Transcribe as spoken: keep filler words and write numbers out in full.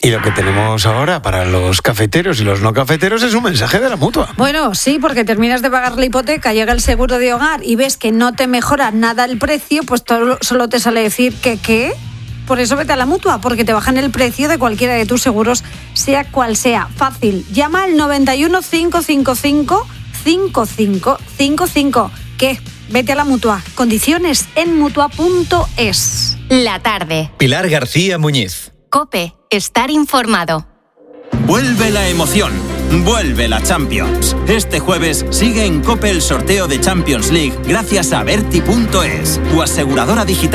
Y lo que tenemos ahora para los cafeteros y los no cafeteros es un mensaje de la Mutua. Bueno, sí, porque terminas de pagar la hipoteca, llega el seguro de hogar y ves que no te mejora nada el precio, pues todo, solo te sale decir que ¿qué? Por eso vete a la Mutua, porque te bajan el precio de cualquiera de tus seguros, sea cual sea. Fácil, llama al noventa y uno, cinco cinco cinco, cinco cinco cinco cinco. ¿Qué? Vete a la Mutua. Condiciones en mutua punto es. La tarde. Pilar García Muñiz. COPE. Estar informado. Vuelve la emoción. Vuelve la Champions. Este jueves sigue en COPE el sorteo de Champions League gracias a Berti punto es, tu aseguradora digital.